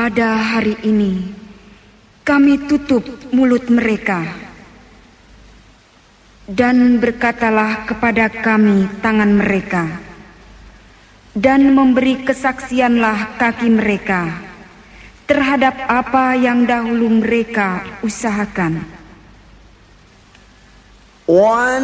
Pada hari ini, kami tutup mulut mereka. Dan berkatalah kepada kami tangan mereka, dan memberi kesaksianlah kaki mereka terhadap apa yang dahulu mereka usahakan.